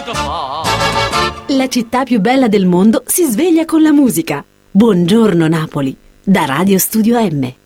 La città più bella del mondo si sveglia con la musica. Buongiorno Napoli, da Radio Studio M.